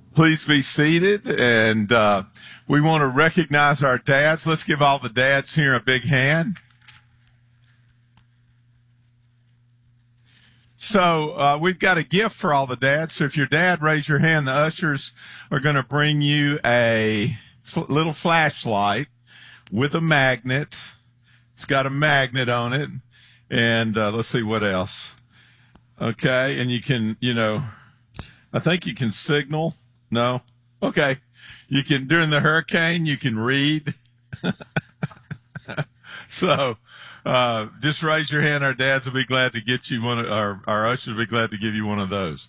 Please be seated, and we want to recognize our dads. Let's give all the dads here a big hand. So we've got a gift for all the dads. So if your dad, raise your hand. The ushers are going to bring you a little flashlight with a magnet. It's got a magnet on it. And let's see what else. Okay, and you can, I think you can signal. No? Okay. You can, during the hurricane, you can read. So, just raise your hand. Our dads will be glad to get you one, our ushers will be glad to give you one of those.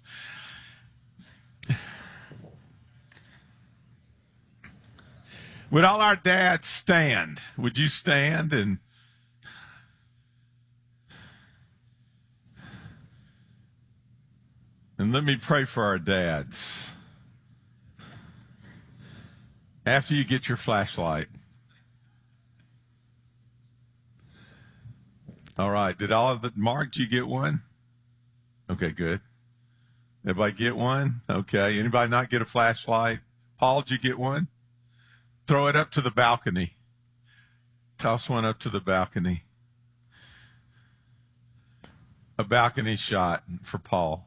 Would all our dads stand? Would you stand and let me pray for our dads. After you get your flashlight. All right. Did all of the, Mark, did you get one? Okay, good. Everybody get one? Okay. Anybody not get a flashlight? Paul, did you get one? Throw it up to the balcony. Toss one up to the balcony. A balcony shot for Paul.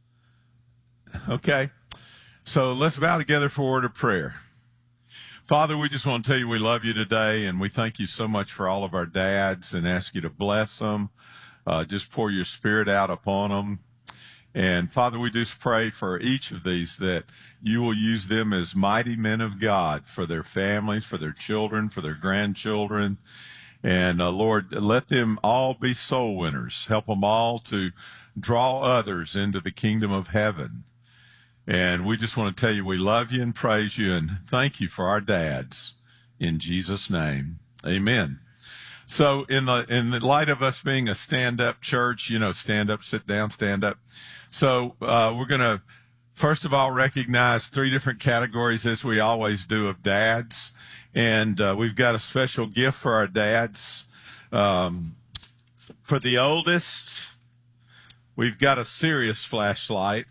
Okay. So let's bow together for a word of prayer. Father, we just want to tell you we love you today, and we thank you so much for all of our dads and ask you to bless them. Just pour your spirit out upon them. And Father, we just pray for each of these that you will use them as mighty men of God for their families, for their children, for their grandchildren. And Lord, let them all be soul winners. Help them all to draw others into the kingdom of heaven. And we just want to tell you we love you and praise you and thank you for our dads. In Jesus' name, amen. So in the light of us being a stand-up church, stand up, sit down, stand up. So we're going to, first of all, recognize three different categories, as we always do, of dads. And we've got a special gift for our dads. For the oldest, we've got a Sirius flashlight.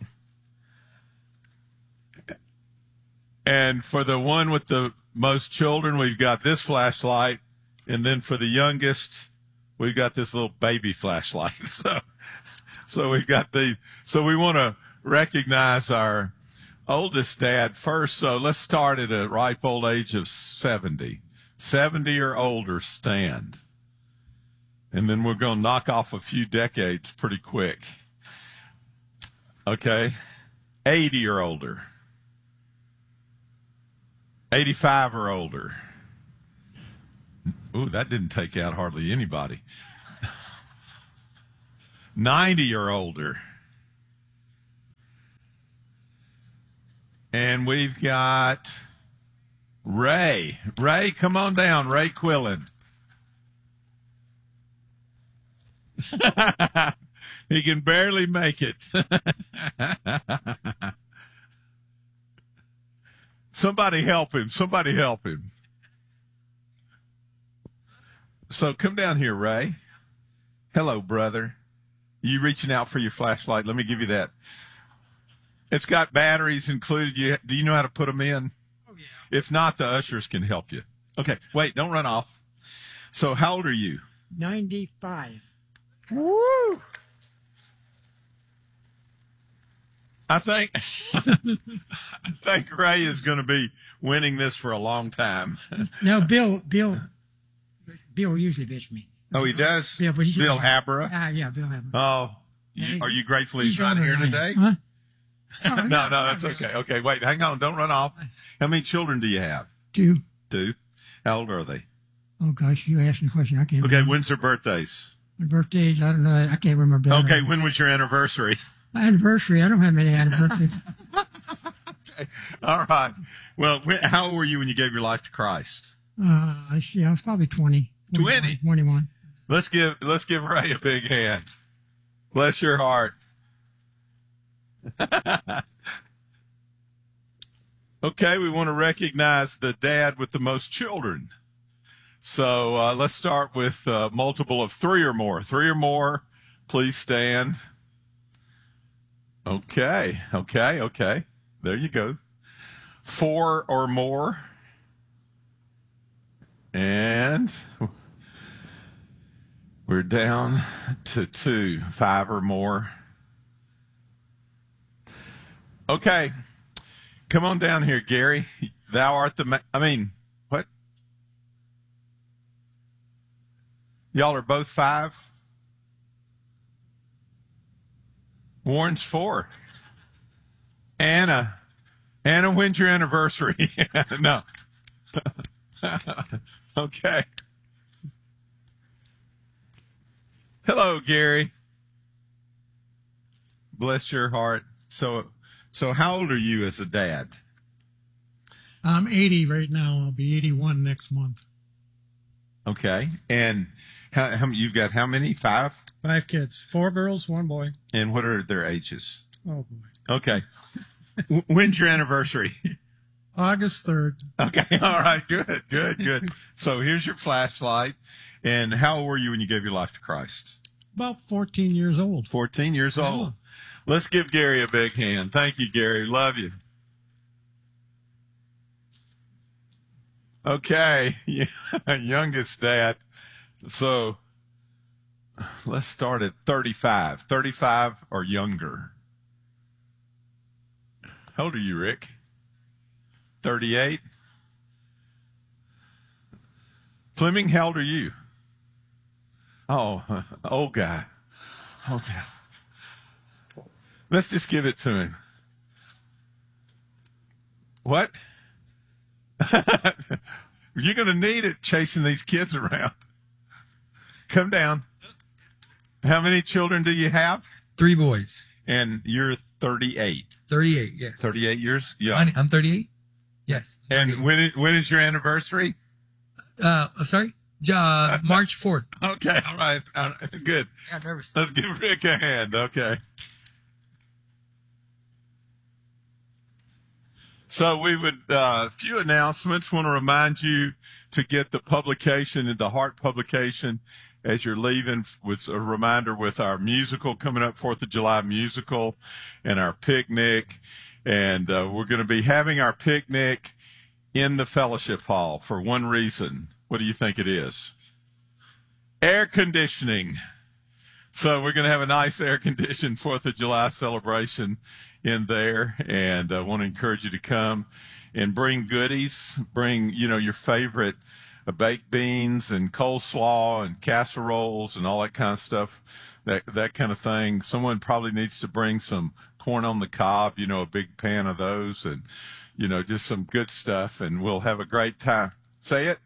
And for the one with the most children, we've got this flashlight. And then for the youngest, we've got this little baby flashlight. So we've got these. So we want to recognize our oldest dad first. So let's start at a ripe old age of 70. 70 or older, stand. And then we're going to knock off a few decades pretty quick. Okay. 80 or older. 85 or older. Ooh, that didn't take out hardly anybody. 90 or older. And we've got Ray. Ray, come on down. Ray Quillen. He can barely make it. Somebody help him. Somebody help him. So come down here, Ray. Hello, brother. You reaching out for your flashlight? Let me give you that. It's got batteries included. Do you know how to put them in? Oh, yeah. If not, the ushers can help you. Okay, wait, don't run off. So how old are you? 95. Woo! I think Ray is going to be winning this for a long time. No, Bill usually beats me. Oh, he does? Bill Habra? Yeah, Bill Habra. Oh, are you grateful he's not here today? Huh? No, that's okay. Okay, wait, hang on. Don't run off. How many children do you have? 2. 2. How old are they? Oh, gosh, you asked the question. I can't remember. Okay, when's their birthdays? My birthdays, I don't know. I can't remember. Okay, when was your anniversary? My anniversary? I don't have many anniversaries. Okay, all right. Well, how old were you when you gave your life to Christ? I see. I was probably 20. 21. Let's give Ray a big hand. Bless your heart. Okay, we want to recognize the dad with the most children. So let's start with multiple of 3 or more. 3 or more, please stand. Okay. There you go. 4 or more. And we're down to 2, 5 or more. Okay. Come on down here, Gary. Thou art the what? Y'all are both 5? Warren's 4. Anna, when's your anniversary? No. Okay. Hello, Gary. Bless your heart. So how old are you as a dad? I'm 80 right now. I'll be 81 next month. Okay. And how you've got how many? 5? 5 kids. 4 girls, 1 boy. And what are their ages? Oh, boy. Okay. When's your anniversary? August 3rd. Okay. All right. Good. So here's your flashlight. And how old were you when you gave your life to Christ? About 14 years old. 14 years old. Let's give Gary a big hand. Thank you, Gary. Love you. Okay. Youngest dad. So let's start at 35. 35 or younger. How old are you, Rick? 38? Fleming, how old are you? Oh, old guy. Okay. Let's just give it to him. What? You're going to need it chasing these kids around. Come down. How many children do you have? 3 boys. And you're 38. 38, yes. 38 years young. I'm 38? Yes. And when is your anniversary? Sorry? March 4th. Okay, all right. Good. Yeah, nervous. Let's give Rick a hand. Okay. So we would, a few announcements. Want to remind you to get the publication, the Heart publication, as you're leaving, with a reminder with our musical coming up, 4th of July musical, and our picnic. And we're going to be having our picnic in the fellowship hall for one reason. What do you think it is? Air conditioning. So we're going to have a nice air-conditioned 4th of July celebration in there, and I want to encourage you to come and bring goodies. Bring, your favorite baked beans and coleslaw and casseroles and all that kind of stuff, that kind of thing. Someone probably needs to bring some corn on the cob, a big pan of those, and, just some good stuff, and we'll have a great time. Say it.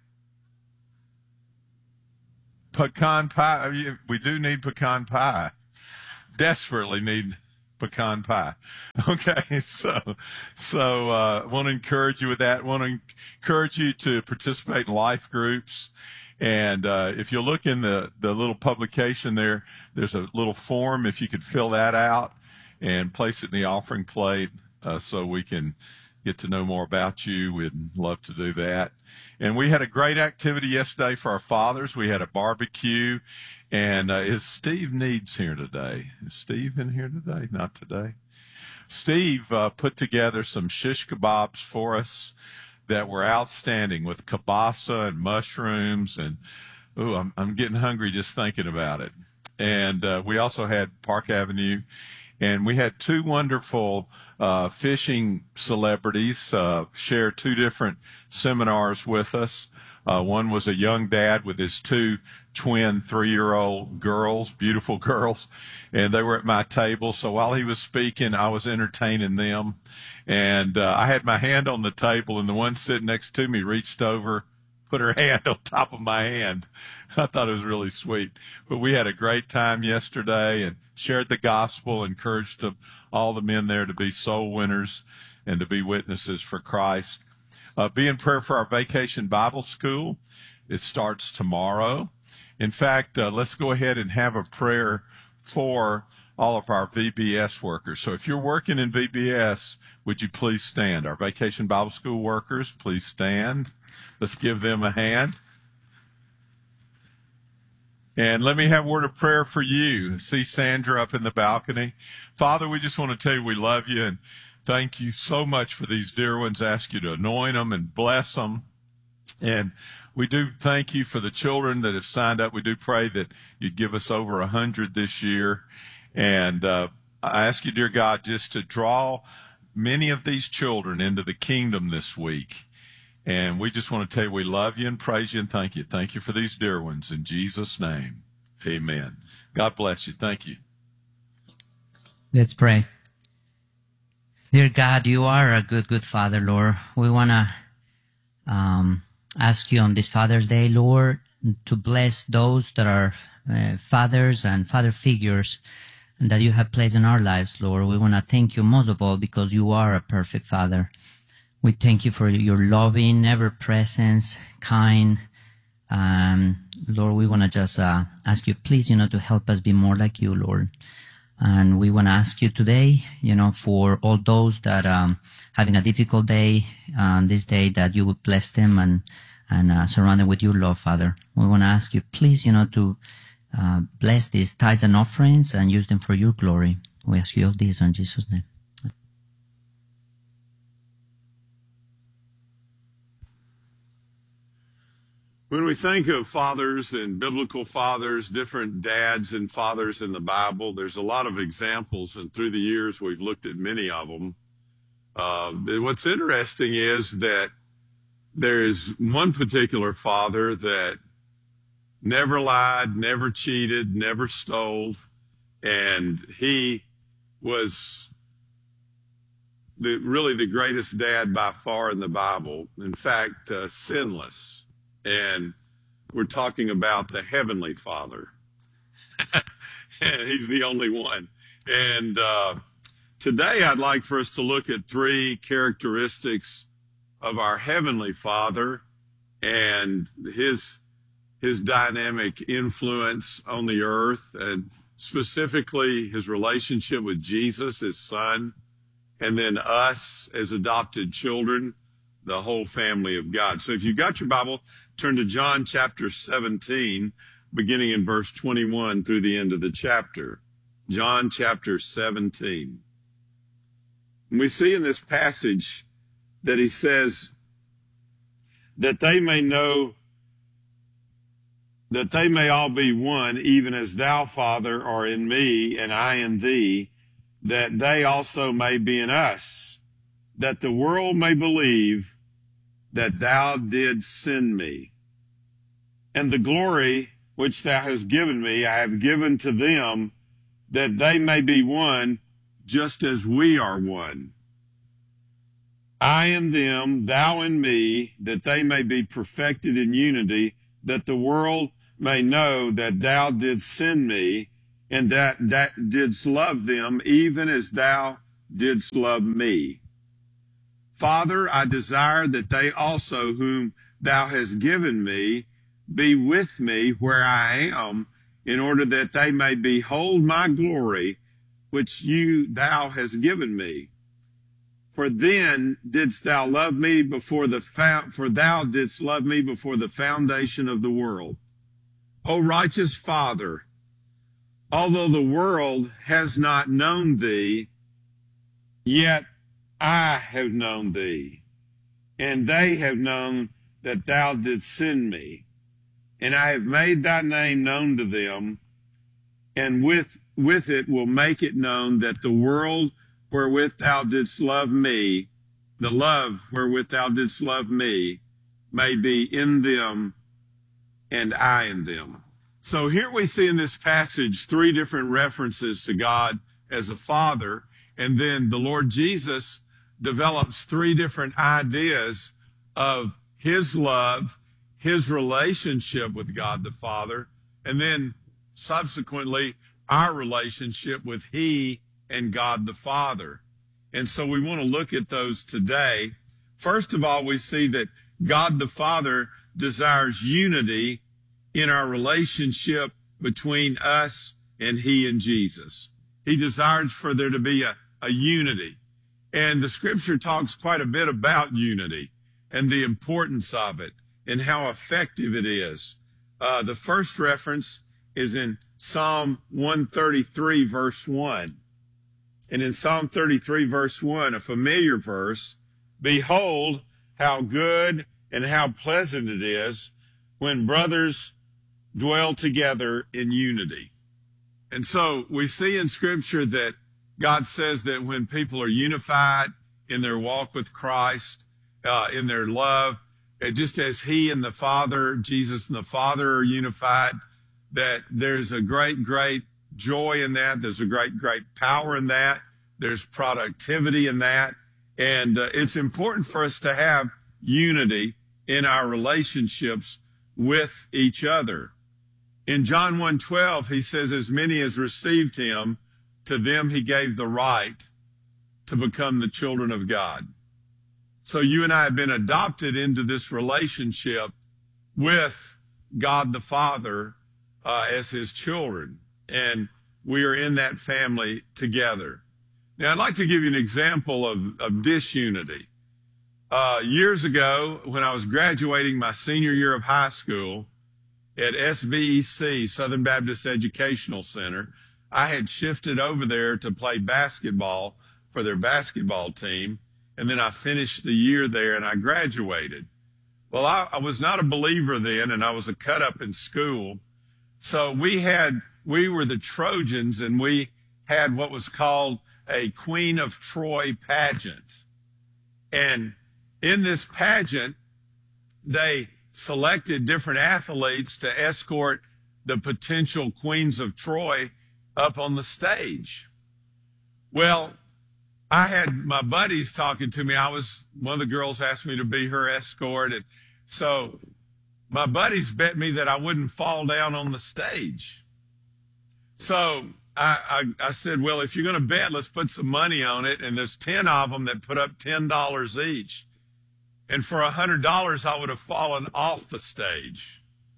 Pecan pie. We do need pecan pie. Desperately need pecan pie. Okay, so want to encourage you with that. Want to encourage you to participate in life groups. And if you look in the little publication there, there's a little form. If you could fill that out and place it in the offering plate so we can get to know more about you, we'd love to do that. And we had a great activity yesterday for our fathers. We had a barbecue. And is Steve Needs here today? Is Steve in here today? Not today. Steve put together some shish kebabs for us that were outstanding, with kielbasa and mushrooms. And, I'm getting hungry just thinking about it. And we also had Park Avenue. And we had 2 wonderful fishing celebrities share 2 different seminars with us. One was a young dad with his 2 twin 3-year-old girls, beautiful girls, and they were at my table. So while he was speaking, I was entertaining them. And I had my hand on the table, and the one sitting next to me reached over, put her hand on top of my hand. I thought it was really sweet. But we had a great time yesterday and shared the gospel, encouraged all the men there to be soul winners and to be witnesses for Christ. Be in prayer for our Vacation Bible School. It starts tomorrow. In fact, let's go ahead and have a prayer for all of our VBS workers. So if you're working in VBS, would you please stand? Our Vacation Bible School workers, please stand. Let's give them a hand. And let me have a word of prayer for you. See Sandra up in the balcony. Father, we just want to tell you we love you, and thank you so much for these dear ones. Ask you to anoint them and bless them. And we do thank you for the children that have signed up. We do pray that you'd give us over 100 this year. And I ask you, dear God, just to draw many of these children into the kingdom this week. And we just want to tell you we love you and praise you and thank you. Thank you for these dear ones. In Jesus' name, amen. God bless you. Thank you. Let's pray. Dear God, you are a good, good Father, Lord. We want to ask you on this Father's Day, Lord, to bless those that are fathers and father figures that you have placed in our lives, Lord. We want to thank you most of all because you are a perfect Father. We thank you for your loving, ever-presence, kind. Lord, we want to just ask you, please, to help us be more like you, Lord. And we want to ask you today, for all those that having a difficult day, this day, that you would bless them and surround them with your love, Father. We want to ask you, please, to bless these tithes and offerings and use them for your glory. We ask you all this in Jesus' name. When we think of fathers and biblical fathers, different dads and fathers in the Bible, there's a lot of examples, and through the years we've looked at many of them. What's interesting is that there is one particular father that never lied, never cheated, never stole, and he was really the greatest dad by far in the Bible. In fact, sinless. And we're talking about the Heavenly Father. And he's the only one. And today I'd like for us to look at three characteristics of our Heavenly Father and his dynamic influence on the earth, and specifically his relationship with Jesus, his son, and then us as adopted children, the whole family of God. So if you've got your Bible, turn to John chapter 17, beginning in verse 21 through the end of the chapter. John chapter 17. And we see in this passage that he says, that they may know, that they may all be one, even as thou, Father, art in me, and I in thee, that they also may be in us, that the world may believe that thou didst send me. And the glory which thou hast given me, I have given to them, that they may be one, just as we are one. I in them, thou in me, that they may be perfected in unity, that the world may know that thou didst send me, and that didst love them, even as thou didst love me. Father, I desire that they also, whom thou hast given me, be with me where I am, in order that they may behold my glory, which thou hast given me. For then didst thou love me for thou didst love me before the foundation of the world. O righteous Father, although the world has not known thee, yet I have known thee, and they have known that thou didst send me. And I have made thy name known to them, and with it will make it known that the world wherewith thou didst love me, the love wherewith thou didst love me, may be in them and I in them. So here we see in this passage three different references to God as a father, and then the Lord Jesus develops three different ideas of his love, his relationship with God the Father, and then subsequently our relationship with he and God the Father. And so we want to look at those today. First of all, we see that God the Father desires unity in our relationship between us and he and Jesus. He desires for there to be a unity. And the scripture talks quite a bit about unity and the importance of it and how effective it is. The first reference is in Psalm 133, verse 1. And in Psalm 33, verse 1, a familiar verse, behold, how good and how pleasant it is when brothers dwell together in unity. And so we see in Scripture that God says that when people are unified in their walk with Christ, in their love, just as He and the Father, Jesus and the Father are unified, that there's a great, great joy in that. There's a great, great power in that. There's productivity in that. And it's important for us to have unity in our relationships with each other. In John 1:12, He says, as many as received Him, to them He gave the right to become the children of God. So you and I have been adopted into this relationship with God the Father as His children, and we are in that family together. Now, I'd like to give you an example of disunity. Years ago, when I was graduating my senior year of high school at SBEC, Southern Baptist Educational Center, I had shifted over there to play basketball for their basketball team, and then I finished the year there and I graduated. Well, I was not a believer then, and I was a cut up in school. So we were the Trojans, and we had what was called a Queen of Troy pageant. And in this pageant, they selected different athletes to escort the potential queens of Troy up on the stage. Well, I had my buddies talking to me. One of the girls asked me to be her escort. And so my buddies bet me that I wouldn't fall down on the stage. So I said, well, if you're going to bet, let's put some money on it. And there's 10 of them that put up $10 each. And for $100, I would have fallen off the stage.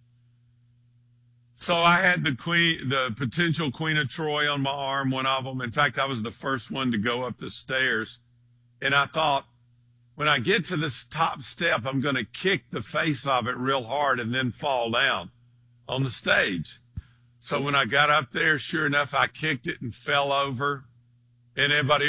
So I had the potential Queen of Troy on my arm, one of them. In fact, I was the first one to go up the stairs. And I thought, when I get to this top step, I'm going to kick the face of it real hard and then fall down on the stage. So when I got up there, sure enough, I kicked it and fell over. And everybody,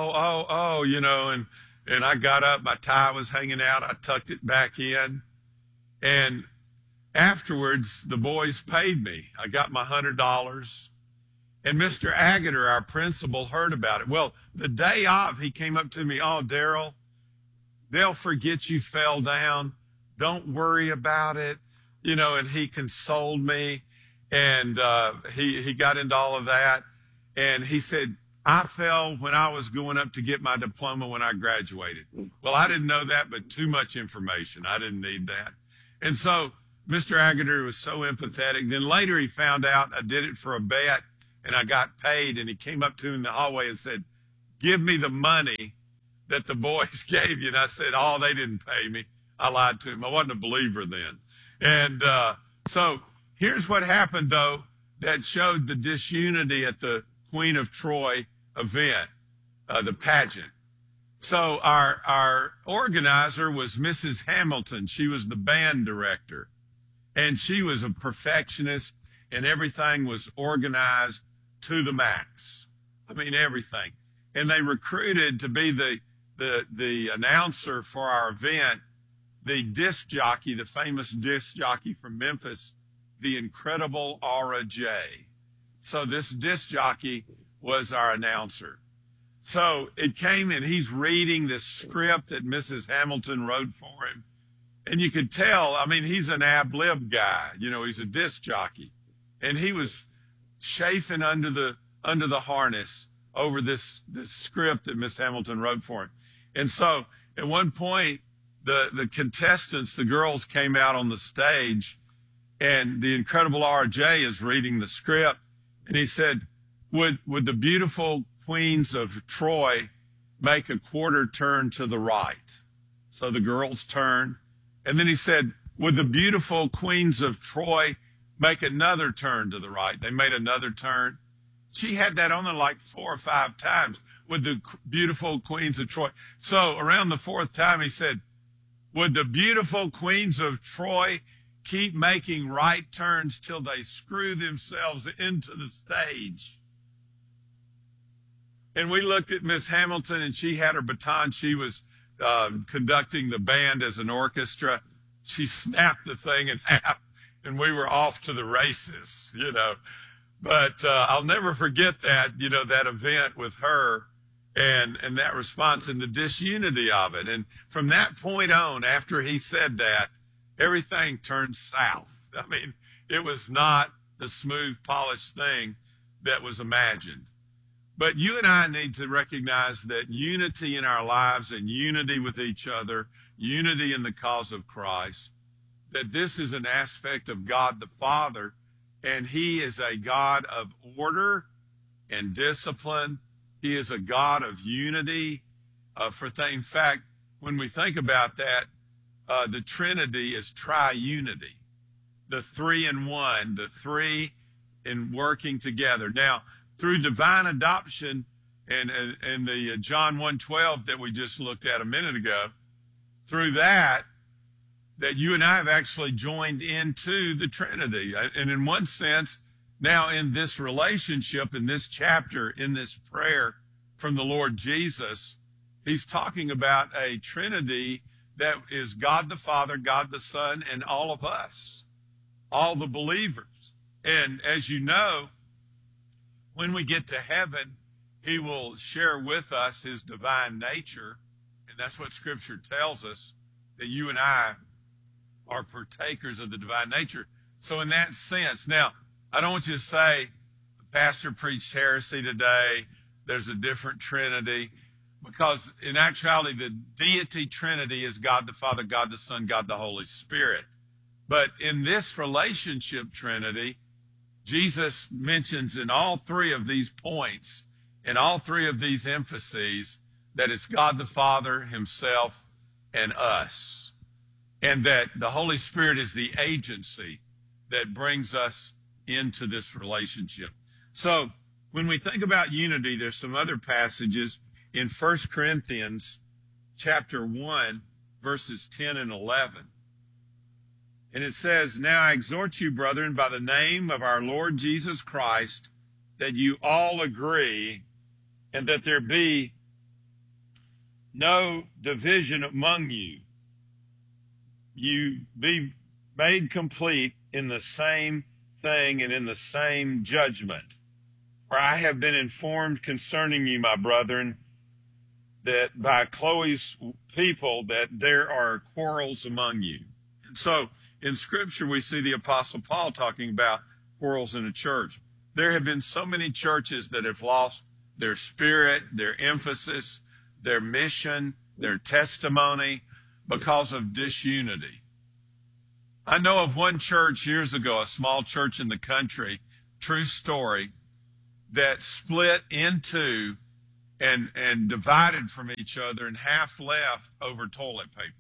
oh, and I got up, my tie was hanging out, I tucked it back in. And afterwards, the boys paid me. I got my $100. And Mr. Agater, our principal, heard about it. Well, the day of, he came up to me, oh, Daryl, they'll forget you fell down. Don't worry about it. And he consoled me. And he got into all of that. And he said, I fell when I was going up to get my diploma when I graduated. Well, I didn't know that, but too much information. I didn't need that. And so Mr. Agater was so empathetic. Then later he found out I did it for a bet and I got paid. And he came up to me in the hallway and said, give me the money that the boys gave you. And I said, oh, they didn't pay me. I lied to him. I wasn't a believer then. And so here's what happened, though, that showed the disunity at the Queen of Troy event, the pageant. So our organizer was Mrs. Hamilton. She was the band director. And she was a perfectionist, and everything was organized to the max. I mean, everything. And they recruited to be the announcer for our event, the disc jockey, the famous disc jockey from Memphis, the incredible Aura J. So this disc jockey was our announcer. So it came and he's reading this script that Mrs. Hamilton wrote for him. And you could tell, I mean, he's an ab-lib guy. He's a disc jockey. And he was chafing under the harness over this script that Miss Hamilton wrote for him. And so at one point, the contestants, the girls, came out on the stage, and the incredible RJ is reading the script. And he said, would the beautiful queens of Troy make a quarter turn to the right? So the girls turned. And then he said, would the beautiful queens of Troy make another turn to the right? They made another turn. She had that on there like 4 or 5 times with the beautiful queens of Troy. So around the 4th time, he said, would the beautiful queens of Troy keep making right turns till they screw themselves into the stage? And we looked at Miss Hamilton, and she had her baton. She was conducting the band as an orchestra. She snapped the thing in half, and we were off to the races, you know. But I'll never forget that, you know, that event with her and that response and the disunity of it. And from that point on, after he said that, everything turned south. I mean, it was not the smooth, polished thing that was imagined. But you and I need to recognize that unity in our lives and unity with each other, unity in the cause of Christ, that this is an aspect of God the Father, and he is a God of order and discipline. He is a God of unity. In fact, when we think about that, the Trinity is triunity, the three in one, the three in working together. Now, through divine adoption and the John 1:12 that we just looked at a minute ago, through that you and I have actually joined into the Trinity. And in one sense, now in this relationship, in this chapter, in this prayer from the Lord Jesus, he's talking about a Trinity that is God the Father, God the Son, and all of us, all the believers. And as you know, when we get to heaven, he will share with us his divine nature. And that's what Scripture tells us, that you and I are partakers of the divine nature. So in that sense, now, I don't want you to say, the pastor preached heresy today, there's a different Trinity, because in actuality, the deity Trinity is God the Father, God the Son, God the Holy Spirit. But in this relationship Trinity, Jesus mentions in all three of these points, in all three of these emphases, that it's God the Father, himself, and us. And that the Holy Spirit is the agency that brings us into this relationship. So when we think about unity, there's some other passages in 1 Corinthians chapter 1, verses 10 and 11. And it says, "Now I exhort you, brethren, by the name of our Lord Jesus Christ, that you all agree, and that there be no division among you. You be made complete in the same thing and in the same judgment. For I have been informed concerning you, my brethren, that by Chloe's people, that there are quarrels among you." And so in Scripture, we see the Apostle Paul talking about quarrels in a church. There have been so many churches that have lost their spirit, their emphasis, their mission, their testimony, because of disunity. I know of one church years ago, a small church in the country, true story, that split into and divided from each other, and half left over toilet paper.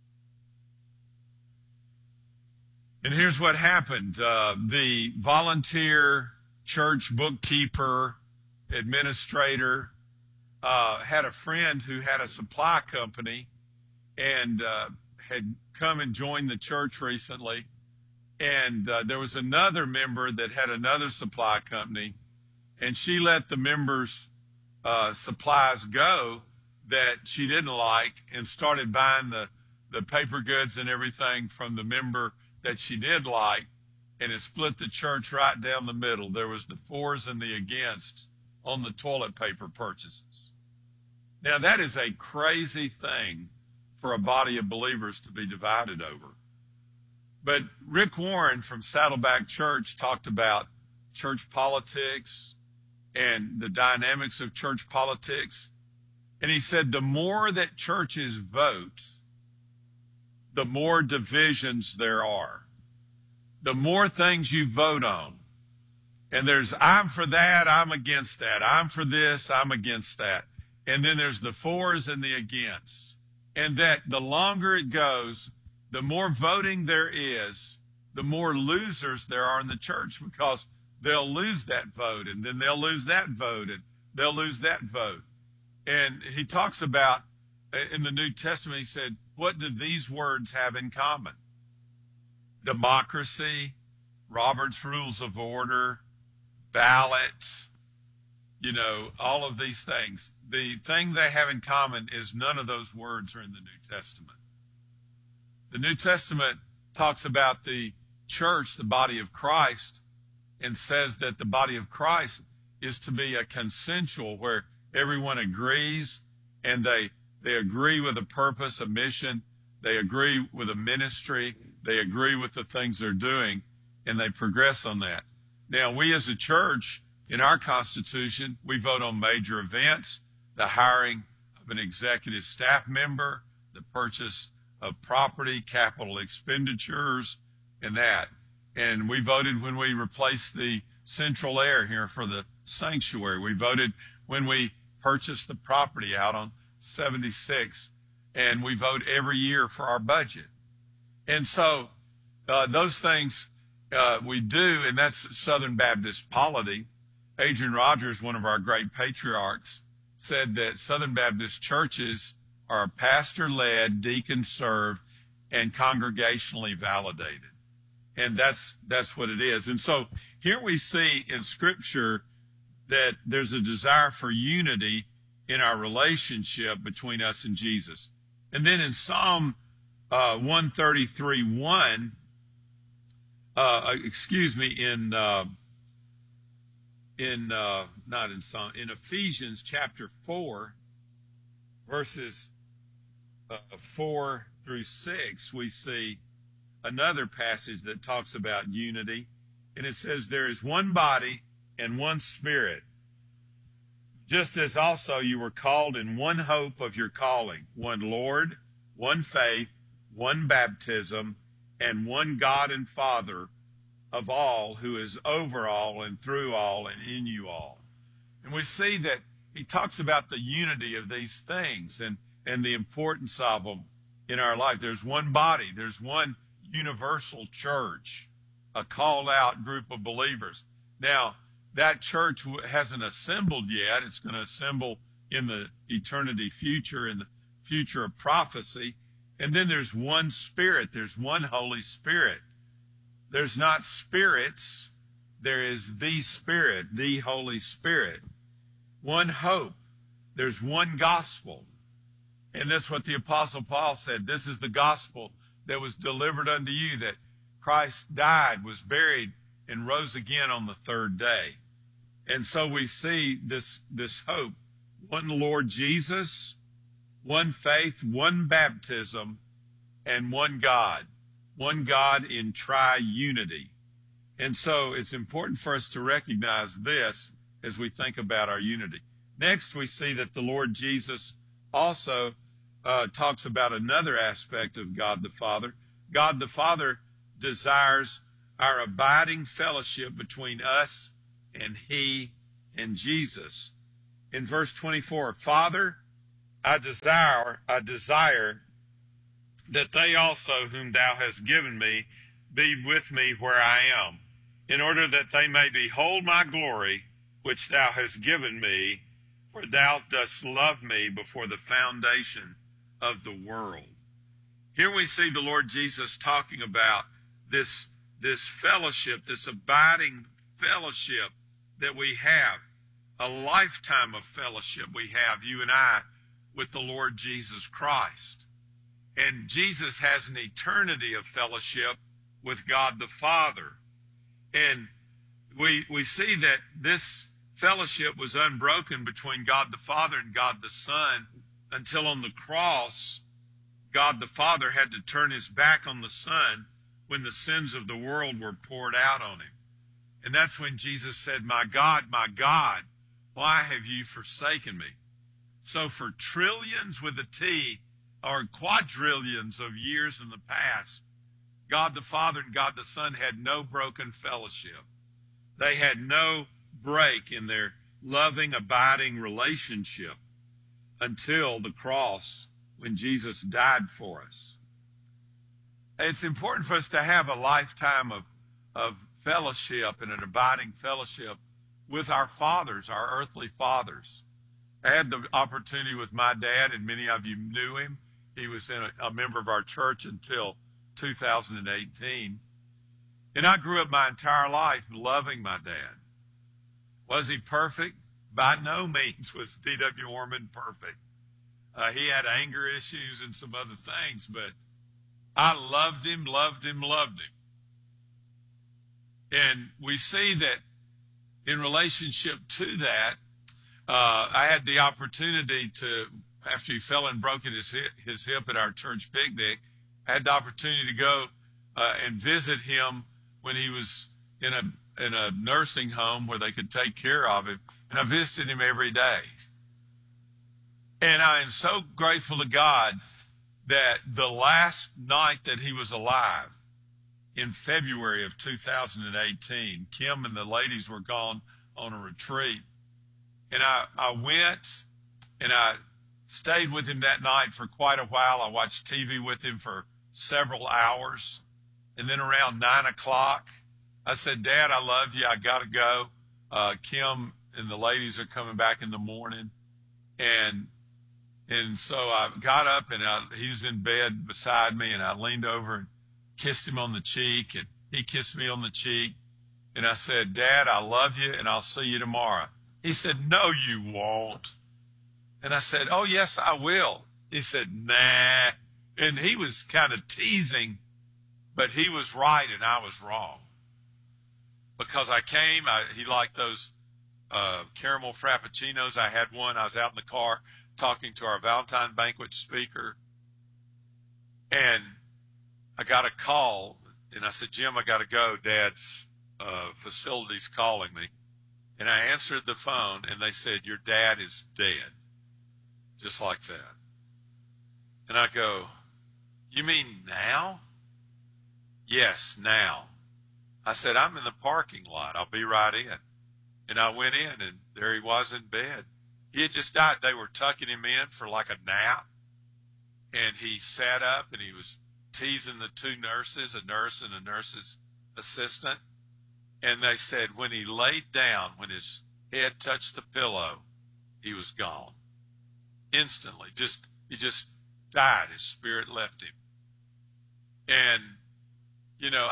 And here's what happened. The volunteer church bookkeeper, administrator, had a friend who had a supply company and had come and joined the church recently. And there was another member that had another supply company, and she let the members' supplies go that she didn't like and started buying the paper goods and everything from the member that she did like, and it split the church right down the middle. There was the fors and the against on the toilet paper purchases. Now, that is a crazy thing for a body of believers to be divided over. But Rick Warren from Saddleback Church talked about church politics and the dynamics of church politics. And he said the more that churches vote, the more divisions there are. The more things you vote on. And there's, I'm for that, I'm against that. I'm for this, I'm against that. And then there's the fors and the against. And that the longer it goes, the more voting there is, the more losers there are in the church, because they'll lose that vote, and then they'll lose that vote, and they'll lose that vote. And he talks about, in the New Testament, he said, what do these words have in common? Democracy, Robert's Rules of Order, ballots, all of these things. The thing they have in common is none of those words are in the New Testament. The New Testament talks about the church, the body of Christ, and says that the body of Christ is to be a consensual, where everyone agrees, and they agree with a purpose, a mission, they agree with a ministry, they agree with the things they're doing, and they progress on that. Now, we as a church, in our Constitution, we vote on major events, the hiring of an executive staff member, the purchase of property, capital expenditures, and that. And we voted when we replaced the central air here for the sanctuary. We voted when we purchased the property out on 76. And we vote every year for our budget. And so those things we do, and that's Southern Baptist polity. Adrian Rogers, one of our great patriarchs, said that Southern Baptist churches are pastor-led, deacon-served, and congregationally validated. And that's what it is. And so here we see in Scripture that there's a desire for unity in our relationship between us and Jesus. And then in Psalm 133:1, in Ephesians chapter 4, verses 4 through 6, we see another passage that talks about unity. And it says, there is one body and one Spirit, just as also you were called in one hope of your calling, one Lord, one faith, one baptism, and one God and Father of all, who is over all and through all and in you all. And we see that he talks about the unity of these things and the importance of them in our life. There's one body. There's one universal church, a called out group of believers. Now, that church hasn't assembled yet. It's going to assemble in the eternity future, in the future of prophecy. And then there's one Spirit. There's one Holy Spirit. There's not spirits. There is the Spirit, the Holy Spirit. One hope. There's one gospel. And that's what the Apostle Paul said. This is the gospel that was delivered unto you, that Christ died, was buried, and rose again on the third day. And so we see this hope. One Lord Jesus, one faith, one baptism, and one God. One God in tri-unity. And so it's important for us to recognize this as we think about our unity. Next, we see that the Lord Jesus also talks about another aspect of God the Father. God the Father desires our abiding fellowship between us and He and Jesus. In verse 24, Father, I desire that they also whom thou hast given me be with me where I am, in order that they may behold my glory, which thou hast given me, for thou dost love me before the foundation of the world. Here we see the Lord Jesus talking about this fellowship, this abiding fellowship that we have, a lifetime of fellowship we have, you and I, with the Lord Jesus Christ. And Jesus has an eternity of fellowship with God the Father. And we see that this fellowship was unbroken between God the Father and God the Son until on the cross, God the Father had to turn his back on the Son when the sins of the world were poured out on him. And that's when Jesus said, my God, why have you forsaken me? So for trillions with a T, or quadrillions of years in the past, God the Father and God the Son had no broken fellowship. They had no break in their loving, abiding relationship until the cross when Jesus died for us. It's important for us to have a lifetime of fellowship and an abiding fellowship with our fathers, our earthly fathers. I had the opportunity with my dad, and many of you knew him. He was a member of our church until 2018. And I grew up my entire life loving my dad. Was he perfect? by no means was D.W. Orman perfect. He had anger issues and some other things, but I loved him. And we see that in relationship to that, I had the opportunity to, after he fell and broke his hip at our church picnic, I had the opportunity to go and visit him when he was in a nursing home where they could take care of him. And I visited him every day. And I am so grateful to God that the last night that he was alive, in February of 2018, Kim and the ladies were gone on a retreat. And I went and I stayed with him that night for quite a while. I watched TV with him for several hours. And then around 9 o'clock, I said, Dad, I love you. I got to go. Kim and the ladies are coming back in the morning. And so I got up and he was in bed beside me, and I leaned over and kissed him on the cheek, and he kissed me on the cheek. And I said, Dad, I love you, and I'll see you tomorrow. He said, no, you won't. And I said, oh, yes, I will. He said, nah. And he was kind of teasing, but he was right and I was wrong. Because I came, he liked those caramel frappuccinos. I had one. I was out in the car talking to our Valentine banquet speaker. And I got a call, and I said, Jim, I got to go. Dad's facility's calling me. And I answered the phone, and they said, your dad is dead. Just like that. And I go, you mean now? Yes, now. I said, I'm in the parking lot. I'll be right in. And I went in, and there he was in bed. He had just died. They were tucking him in for like a nap. And he sat up, and he was teasing the two nurses, a nurse and a nurse's assistant. And they said when he laid down, when his head touched the pillow, he was gone. Instantly. He just died. His spirit left him. And, you know,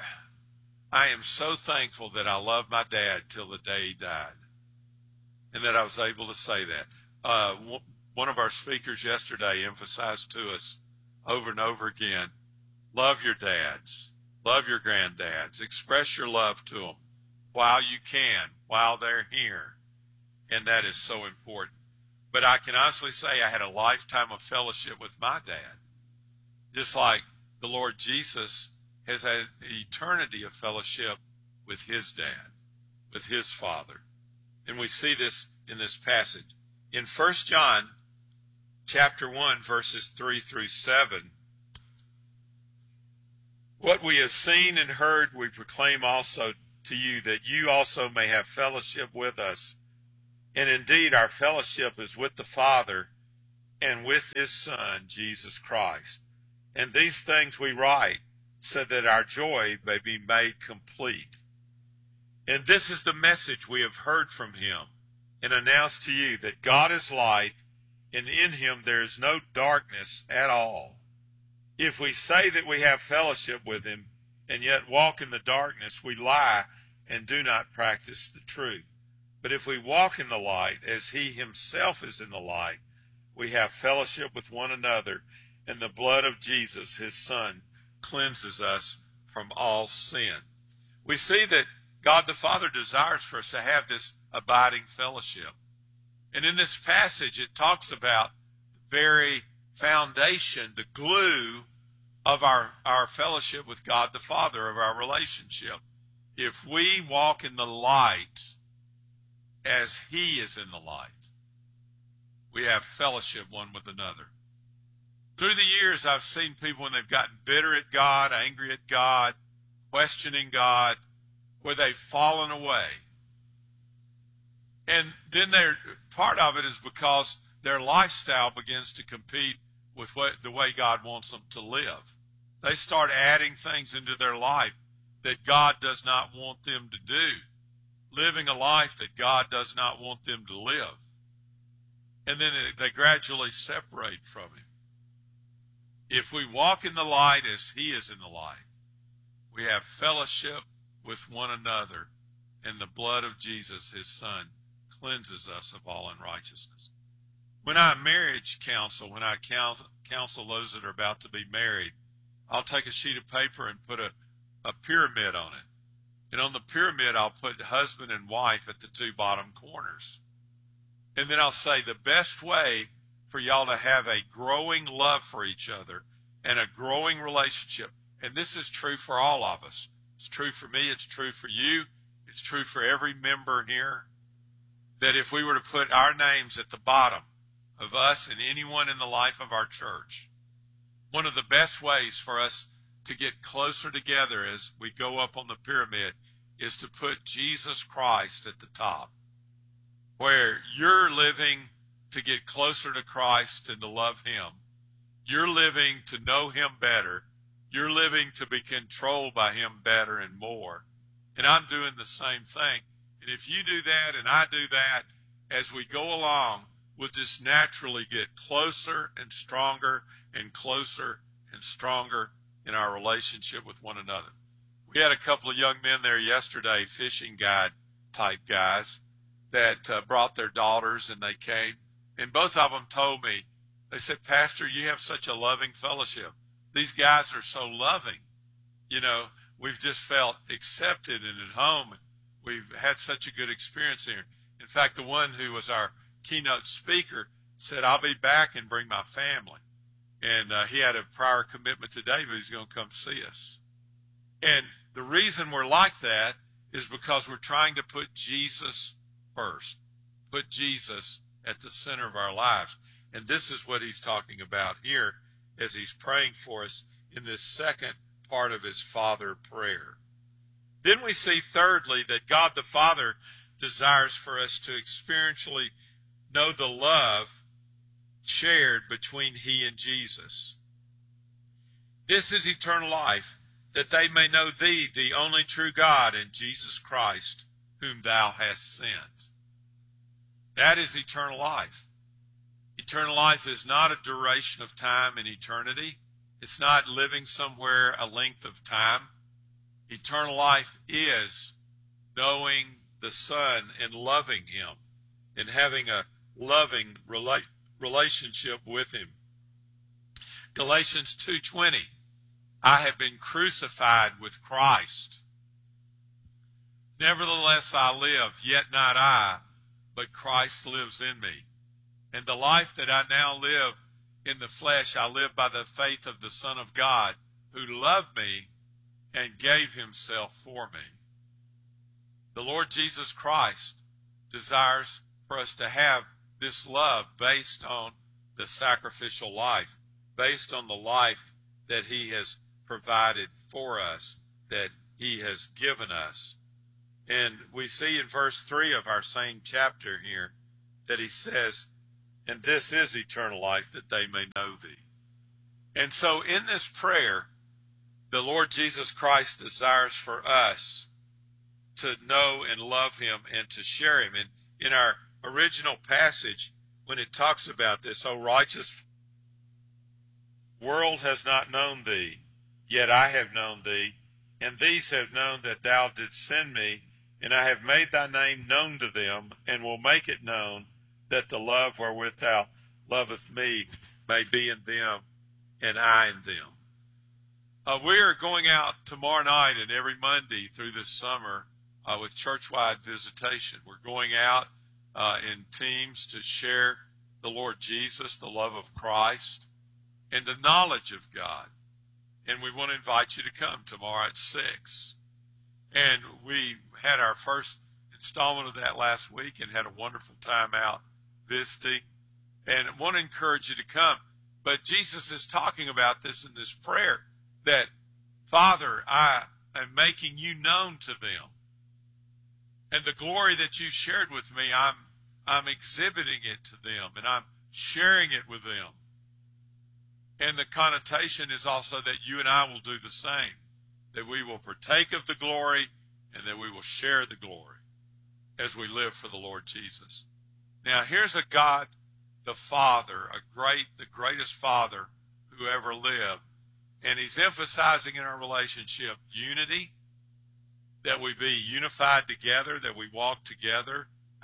I am so thankful that I loved my dad till the day he died. And that I was able to say that. One of our speakers yesterday emphasized to us over and over again, love your dads, love your granddads, express your love to them while you can, while they're here. And that is so important. But I can honestly say I had a lifetime of fellowship with my dad, just like the Lord Jesus has had an eternity of fellowship with his dad, with his father. And we see this in this passage. In 1 John chapter 1, verses 3 through 7, what we have seen and heard we proclaim also to you, that you also may have fellowship with us. And indeed our fellowship is with the Father and with his Son, Jesus Christ. And these things we write, so that our joy may be made complete. And this is the message we have heard from him and announced to you, that God is light, and in him there is no darkness at all. If we say that we have fellowship with him and yet walk in the darkness, we lie and do not practice the truth. But if we walk in the light as he himself is in the light, we have fellowship with one another, and the blood of Jesus, his Son, cleanses us from all sin. We see that God the Father desires for us to have this abiding fellowship. And in this passage, it talks about the very foundation, the glue of our fellowship with God the Father, of our relationship. If we walk in the light as he is in the light, we have fellowship one with another. Through the years, I've seen people when they've gotten bitter at God, angry at God, questioning God, where they've fallen away. And then part of it is because their lifestyle begins to compete with the way God wants them to live. They start adding things into their life that God does not want them to do, living a life that God does not want them to live. And then they gradually separate from him. If we walk in the light as he is in the light, we have fellowship with one another, and the blood of Jesus, his Son, cleanses us of all unrighteousness. When I marriage counsel, when I counsel those that are about to be married, I'll take a sheet of paper and put a pyramid on it. And on the pyramid, I'll put husband and wife at the two bottom corners. And then I'll say the best way for y'all to have a growing love for each other and a growing relationship, and this is true for all of us. It's true for me. It's true for you. It's true for every member here, that if we were to put our names at the bottom of us and anyone in the life of our church, one of the best ways for us to get closer together as we go up on the pyramid is to put Jesus Christ at the top, where you're living to get closer to Christ and to love Him. You're living to know Him better. You're living to be controlled by Him better and more. And I'm doing the same thing. And if you do that and I do that, as we go along, we'll just naturally get closer and stronger and closer and stronger in our relationship with one another. We had a couple of young men there yesterday, fishing guide type guys, that brought their daughters, and they came. And both of them told me, they said, Pastor, you have such a loving fellowship. These guys are so loving. You know, we've just felt accepted and at home. We've had such a good experience here. In fact, the one who was our keynote speaker said, I'll be back and bring my family. And he had a prior commitment today, but he's going to come see us. And the reason we're like that is because we're trying to put Jesus first, put Jesus at the center of our lives. And this is what he's talking about here as he's praying for us in this second part of his Father prayer. Then we see, thirdly, that God the Father desires for us to experientially know the love shared between he and Jesus. This is eternal life, that they may know thee, the only true God, and Jesus Christ, whom thou hast sent. That is eternal life. Eternal life is not a duration of time in eternity. It's not living somewhere a length of time. Eternal life is knowing the Son and loving Him and having a loving relationship with Him. Galatians 2:20, I have been crucified with Christ. Nevertheless I live, yet not I, but Christ lives in me. And the life that I now live in the flesh, I live by the faith of the Son of God, who loved me and gave Himself for me. The Lord Jesus Christ desires for us to have this love based on the sacrificial life, based on the life that He has provided for us, that He has given us. And we see in verse 3 of our same chapter here that He says, and this is eternal life, that they may know Thee. And so in this prayer, the Lord Jesus Christ desires for us to know and love Him and to share Him. And in our original passage, when it talks about this, O righteous world has not known Thee, yet I have known Thee, and these have known that Thou didst send me, and I have made Thy name known to them, and will make it known, that the love wherewith Thou lovest me may be in them, and I in them. We are going out tomorrow night and every Monday through this summer with church-wide visitation. We're going out in teams to share the Lord Jesus, the love of Christ, and the knowledge of God. And we want to invite you to come tomorrow at 6. And we had our first installment of that last week and had a wonderful time out visiting. And I want to encourage you to come. But Jesus is talking about this in this prayer, that, Father, I am making you known to them. And the glory that you shared with me, I'm exhibiting it to them, and I'm sharing it with them. And the connotation is also that you and I will do the same, that we will partake of the glory and that we will share the glory as we live for the Lord Jesus. Now, here's a God, the Father, the greatest Father who ever lived, and He's emphasizing in our relationship unity, that we be unified together, that we walk together.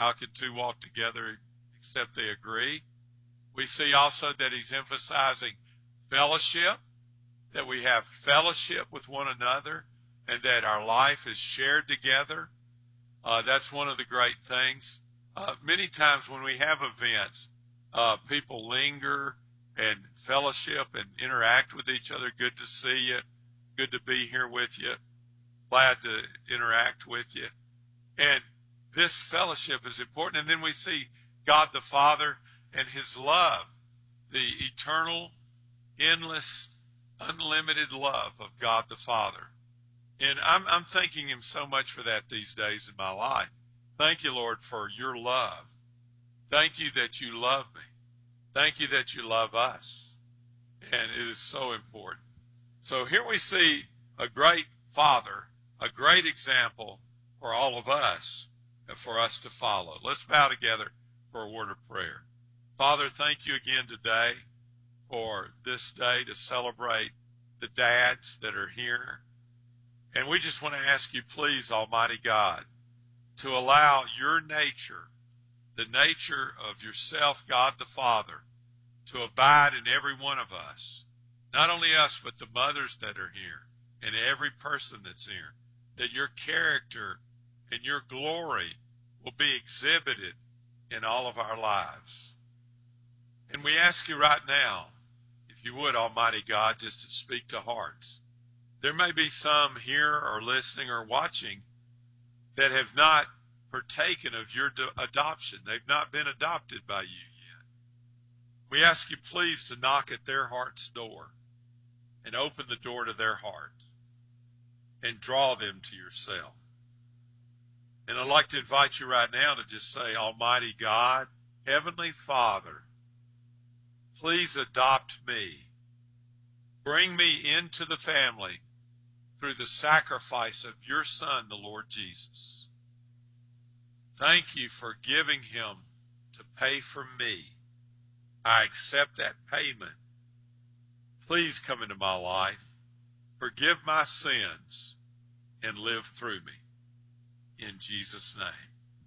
How can two walk together except they agree? We see also that he's emphasizing fellowship, that we have fellowship with one another, and that our life is shared together. That's one of the great things. Many times when we have events, people linger and fellowship and interact with each other. Good to see you. Good to be here with you. Glad to interact with you. And this fellowship is important. And then we see God the Father and his love, the eternal, endless, unlimited love of God the Father. And I'm thanking him so much for that these days in my life. Thank you, Lord, for your love. Thank you that you love me. Thank you that you love us. And it is so important. So here we see a great Father, a great example for all of us and for us to follow. Let's bow together for a word of prayer. Father, thank you again today for this day to celebrate the dads that are here. And we just want to ask you, please, Almighty God, to allow your nature, the nature of yourself, God the Father, to abide in every one of us. Not only us, but the mothers that are here and every person that's here. That your character and your glory will be exhibited in all of our lives. And we ask you right now, if you would, Almighty God, just to speak to hearts. There may be some here or listening or watching that have not partaken of your adoption. They've not been adopted by you yet. We ask you, please, to knock at their heart's door and open the door to their heart and draw them to yourself. And I'd like to invite you right now to just say, Almighty God, Heavenly Father, please adopt me. Bring me into the family through the sacrifice of your Son, the Lord Jesus. Thank you for giving him to pay for me. I accept that payment. Please come into my life, forgive my sins, and live through me. In Jesus' name,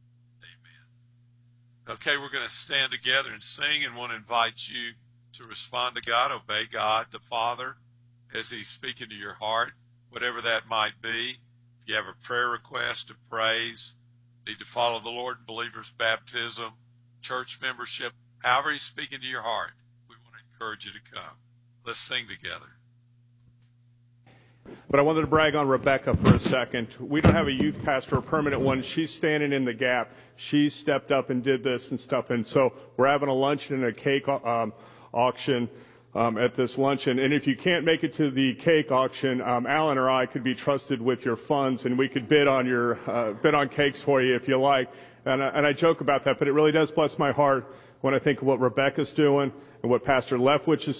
amen. Okay, we're going to stand together and sing, and want to invite you to respond to God, obey God the Father as he's speaking to your heart, whatever that might be. If you have a prayer request, a praise, need to follow the Lord in believer's baptism, church membership, however he's speaking to your heart, we want to encourage you to come. Let's sing together. But I wanted to brag on Rebecca for a second. We don't have a youth pastor, a permanent one. She's standing in the gap. She stepped up and did this and stuff. And so we're having a luncheon and a cake auction at this luncheon. And if you can't make it to the cake auction, Alan or I could be trusted with your funds, and we could bid on cakes for you if you like. And I joke about that, but it really does bless my heart when I think of what Rebecca's doing and what Pastor Leftwich is